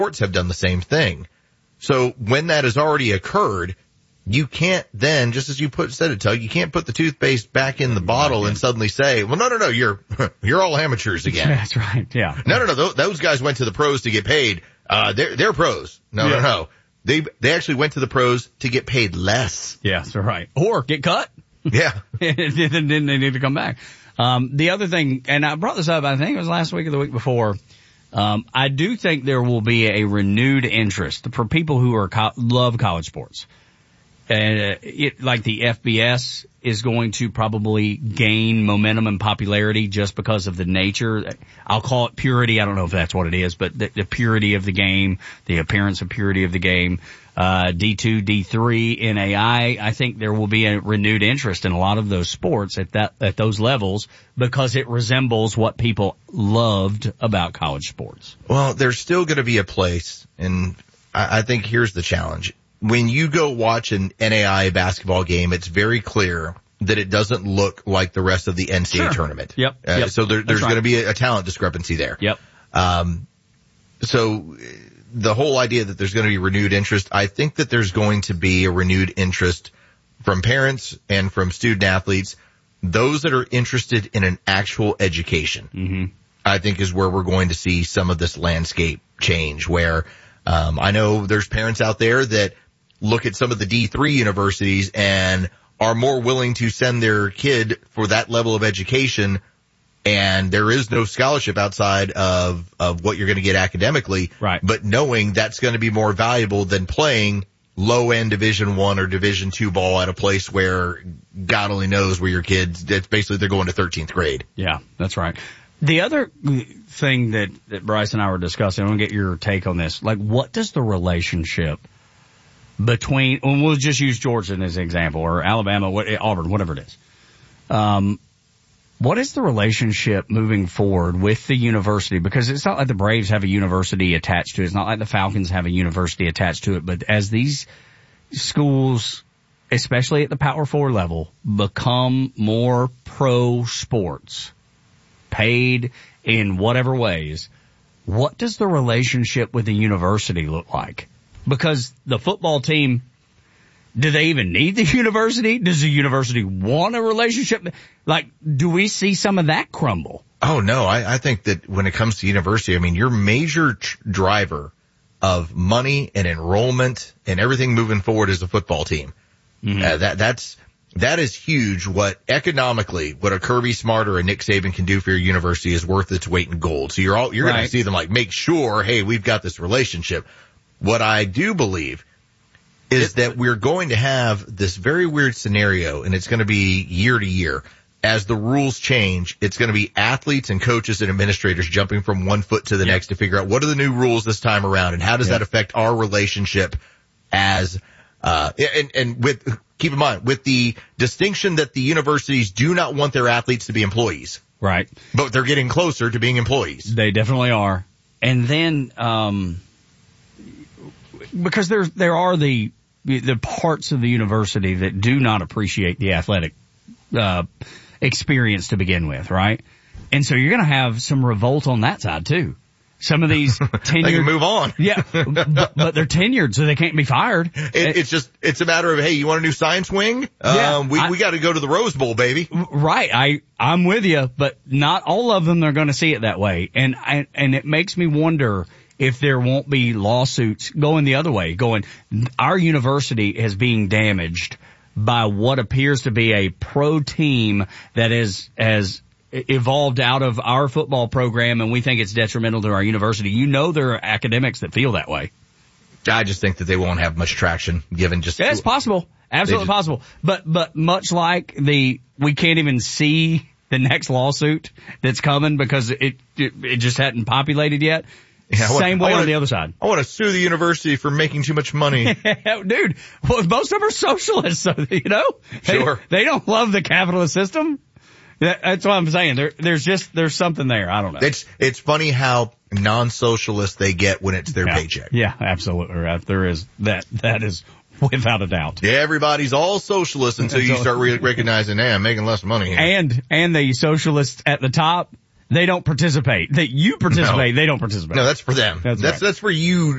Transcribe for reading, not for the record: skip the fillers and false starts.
sports have done the same thing. So when that has already occurred, you can't then, just as you said it, Tug, you can't put the toothpaste back in the bottle and suddenly say, well, no, you're all amateurs again. That's right, yeah. No, those guys went to the pros to get paid. They're pros. No. They actually went to the pros to get paid less. Yes, right. Or get cut. Yeah. Then they need to come back. The other thing, and I brought this up, I think it was last week or the week before, I do think there will be a renewed interest for people who love college sports. Like the FBS is going to probably gain momentum and popularity just because of the nature. I'll call it purity. I don't know if that's what it is, but the purity of the game, the appearance of purity of the game. D2, D3, NAI, I think there will be a renewed interest in a lot of those sports at those levels because it resembles what people loved about college sports. Well, there's still going to be a place, and I think here's the challenge. When you go watch an NAI basketball game, it's very clear that it doesn't look like the rest of the NCAA tournament. Yep. So there's going to be a talent discrepancy there. Yep. So the whole idea that there's going to be renewed interest, I think that there's going to be a renewed interest from parents and from student athletes, those that are interested in an actual education. I think is where we're going to see some of this landscape change where, I know there's parents out there that look at some of the D3 universities and are more willing to send their kid for that level of education, and there is no scholarship outside of what you're going to get academically. Right. But knowing that's going to be more valuable than playing low-end Division I or Division II ball at a place where God only knows where your kids, it's basically they're going to 13th grade. Yeah, that's right. The other thing that Bryce and I were discussing, I want to get your take on this. Like, what does the relationship between, and we'll just use Georgia as an example, or Alabama, Auburn, whatever it is. What is the relationship moving forward with the university? Because it's not like the Braves have a university attached to it. It's not like the Falcons have a university attached to it. But as these schools, especially at the Power 4 level, become more pro sports, paid in whatever ways, what does the relationship with the university look like? Because the football team, do they even need the university? Does the university want a relationship? Like, do we see some of that crumble? Oh, no. I think that when it comes to university, I mean, your major driver of money and enrollment and everything moving forward is the football team. That is huge. What a Kirby Smart or a Nick Saban can do for your university is worth its weight in gold. So you're going to see them like make sure, hey, we've got this relationship. What I do believe is that we're going to have this very weird scenario, and it's going to be year to year. As the rules change, it's going to be athletes and coaches and administrators jumping from one foot to the next to figure out what are the new rules this time around and how does that affect our relationship as, keep in mind, with the distinction that the universities do not want their athletes to be employees. Right. But they're getting closer to being employees. They definitely are. And then, because there are the parts of the university that do not appreciate the athletic, experience to begin with, right? And so you're going to have some revolt on that side too. Some of these tenured. They can move on. Yeah. But they're tenured, so they can't be fired. It's a matter of, hey, you want a new science wing? We got to go to the Rose Bowl, baby. Right. I'm with you, but not all of them are going to see it that way. And it makes me wonder if there won't be lawsuits going the other way, our university is being damaged by what appears to be a pro team that has evolved out of our football program, and we think it's detrimental to our university. You know there are academics that feel that way. I just think that they won't have much traction given just... Yeah, it's possible. Absolutely possible. But much like we can't even see the next lawsuit that's coming because it just hadn't populated yet. Yeah, Same way on the other side. I want to sue the university for making too much money. Dude, well, most of them are socialists, so, you know? Sure. They don't love the capitalist system. That's what I'm saying. There's something there. I don't know. It's funny how non-socialist they get when it's their paycheck. Yeah, absolutely. Right. There is that is without a doubt. Yeah, everybody's all socialist until you start recognizing, hey, I'm making less money here. And the socialists at the top, they don't participate. You participate, they don't participate. No, that's for them. That's for you